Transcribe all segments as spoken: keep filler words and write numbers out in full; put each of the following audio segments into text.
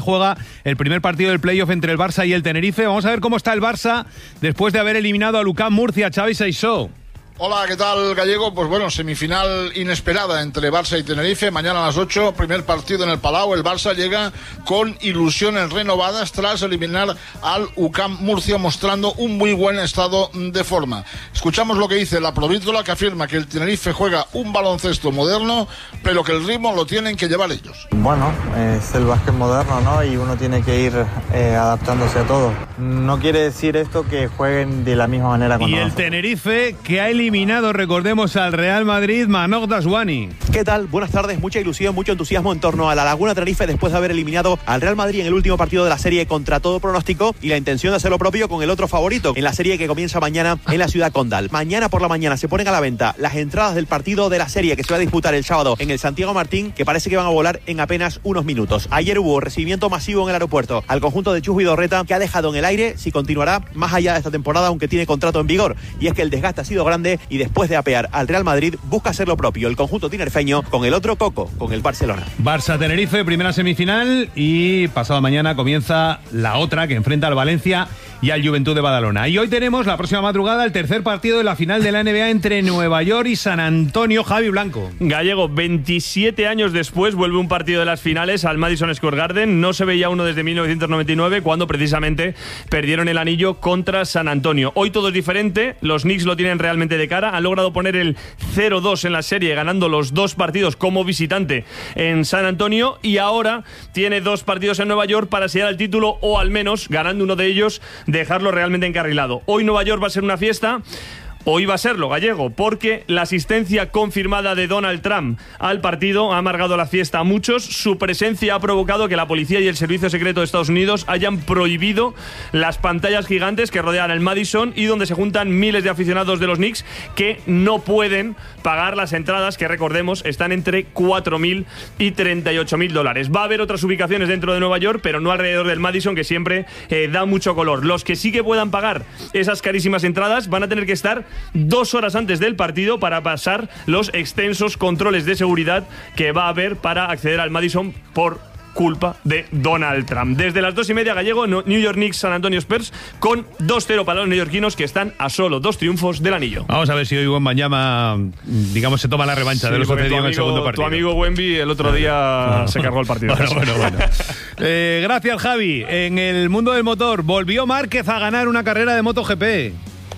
Juega el primer partido del playoff entre el Barça y el Tenerife. Vamos a ver cómo está el Barça después de haber eliminado a Lucán Murcia. Xavi Saissó. Hola, ¿qué tal, Gallego? Pues bueno, semifinal inesperada entre Barça y Tenerife. Mañana a las ocho, primer partido en el Palau. El Barça llega con ilusiones renovadas tras eliminar al U C A M Murcia, mostrando un muy buen estado de forma. Escuchamos lo que dice la provítola, que afirma que el Tenerife juega un baloncesto moderno, pero que el ritmo lo tienen que llevar ellos. Bueno, es el básquet moderno, ¿no? Y uno tiene que ir eh, adaptándose a todo. No quiere decir esto que jueguen de la misma manera con Y nosotros. el Tenerife, que ha eliminado eliminado, recordemos, al Real Madrid. Manoj Daswani. ¿Qué tal? Buenas tardes. Mucha ilusión, mucho entusiasmo en torno a la Laguna Tenerife después de haber eliminado al Real Madrid en el último partido de la serie contra todo pronóstico, y la intención de hacer lo propio con el otro favorito en la serie que comienza mañana en la ciudad condal. Mañana por la mañana se ponen a la venta las entradas del partido de la serie que se va a disputar el sábado en el Santiago Martín, que parece que van a volar en apenas unos minutos. Ayer hubo recibimiento masivo en el aeropuerto al conjunto de Chus Vidorreta, que ha dejado en el aire si continuará más allá de esta temporada, aunque tiene contrato en vigor. Y es que el desgaste ha sido grande, y después de apear al Real Madrid busca hacer lo propio el conjunto tinerfeño con el otro coco, con el Barcelona. Barça-Tenerife, primera semifinal, y pasado mañana comienza la otra, que enfrenta al Valencia y al Juventud de Badalona. Y hoy tenemos la próxima madrugada el tercer partido de la final de la N B A entre Nueva York y San Antonio. Javi Blanco. Gallego, veintisiete años después vuelve un partido de las finales al Madison Square Garden. No se veía uno desde mil novecientos noventa y nueve, cuando precisamente perdieron el anillo contra San Antonio. Hoy todo es diferente, los Knicks lo tienen realmente de cara, han logrado poner el cero dos en la serie, ganando los dos partidos como visitante en San Antonio, y ahora tiene dos partidos en Nueva York para sellar el título, o al menos, ganando uno de ellos, dejarlo realmente encarrilado. Hoy Nueva York va a ser una fiesta. Hoy va a serlo, Gallego, porque la asistencia confirmada de Donald Trump al partido ha amargado la fiesta a muchos. Su presencia ha provocado que la policía y el Servicio Secreto de Estados Unidos hayan prohibido las pantallas gigantes que rodean el Madison y donde se juntan miles de aficionados de los Knicks que no pueden pagar las entradas, que recordemos están entre cuatro mil y treinta y ocho mil dólares. Va a haber otras ubicaciones dentro de Nueva York, pero no alrededor del Madison, que siempre eh, da mucho color. Los que sí que puedan pagar esas carísimas entradas van a tener que estar dos horas antes del partido para pasar los extensos controles de seguridad que va a haber para acceder al Madison por culpa de Donald Trump. Desde las dos y media, Gallego, New York Knicks, San Antonio Spurs, con dos cero para los neoyorquinos, que están a solo dos triunfos del anillo. Vamos a ver si hoy Wembanyama, digamos, se toma la revancha sí, de lo sucedido en el segundo partido. Tu amigo Wemby el otro día no. se cargó el partido. Bueno, bueno, bueno. eh, gracias, Javi. En el mundo del motor, volvió Márquez a ganar una carrera de MotoGP.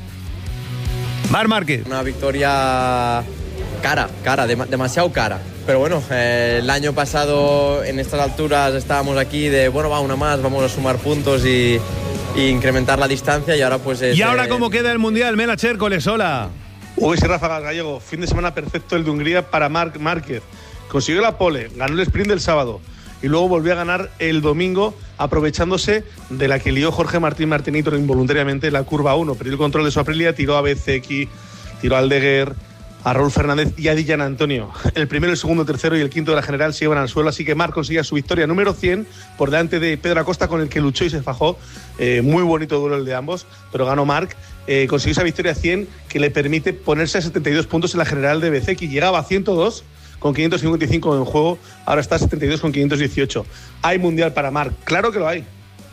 Marc Márquez. Una victoria cara, cara, dem- demasiado cara. Pero bueno, eh, el año pasado en estas alturas estábamos aquí de, bueno, va una más, vamos a sumar puntos y, y incrementar la distancia, y ahora pues es... ¿Y ahora eh, cómo queda el Mundial? Mela Chércoles, hola. Uy, sí, Rafa Gallego, fin de semana perfecto el de Hungría para Marc Márquez. Consiguió la pole, ganó el sprint del sábado y luego volvió a ganar el domingo, aprovechándose de la que lió Jorge Martín Martinito involuntariamente en la curva uno. Perdió el control de su Aprilia, tiró a Bezzecchi, tiró a Aldeguer, a Raúl Fernández y a Di Gianantonio. El primero, el segundo, el tercero y el quinto de la general se iban al suelo, así que Marc conseguía su victoria número cien por delante de Pedro Acosta, con el que luchó y se fajó. Eh, muy bonito duelo el de ambos, pero ganó Marc. Eh, consiguió esa victoria cien que le permite ponerse a setenta y dos puntos en la general de Bezzecchi. Llegaba a ciento dos con quinientos cincuenta y cinco en juego, ahora está a setenta y dos con quinientos dieciocho. ¿Hay mundial para Marc? Claro que lo hay.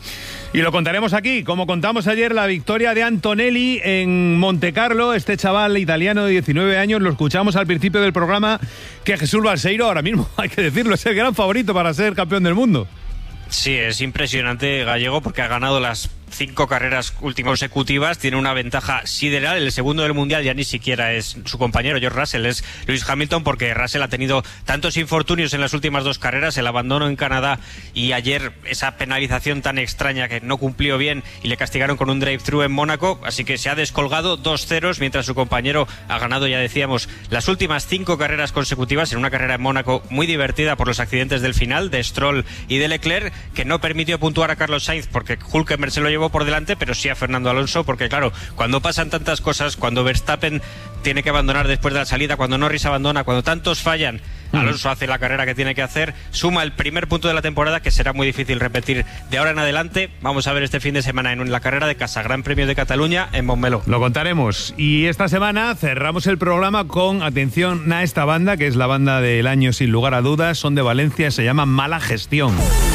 Y lo contaremos aquí, como contamos ayer, la victoria de Antonelli en Montecarlo. Este chaval italiano de diecinueve años, lo escuchamos al principio del programa, que Jesús Balseiro, ahora mismo hay que decirlo, es el gran favorito para ser campeón del mundo. Sí, es impresionante, Gallego, porque ha ganado las cinco carreras últimas consecutivas, tiene una ventaja sideral. El segundo del Mundial ya ni siquiera es su compañero George Russell, es Lewis Hamilton, porque Russell ha tenido tantos infortunios en las últimas dos carreras, el abandono en Canadá y ayer esa penalización tan extraña que no cumplió bien y le castigaron con un drive-thru en Mónaco, así que se ha descolgado dos ceros, mientras su compañero ha ganado, ya decíamos, las últimas cinco carreras consecutivas, en una carrera en Mónaco muy divertida por los accidentes del final de Stroll y de Leclerc, que no permitió puntuar a Carlos Sainz porque Hülkenberg se lo llevó por delante, pero sí a Fernando Alonso, porque claro, cuando pasan tantas cosas, cuando Verstappen tiene que abandonar después de la salida, cuando Norris abandona, cuando tantos fallan, Alonso hace la carrera que tiene que hacer, suma el primer punto de la temporada, que será muy difícil repetir de ahora en adelante. Vamos a ver este fin de semana en la carrera de casa, Gran Premio de Cataluña en Montmeló. Lo contaremos. Y esta semana cerramos el programa con, atención a esta banda, que es la banda del año sin lugar a dudas, son de Valencia, se llama Mala Gestión.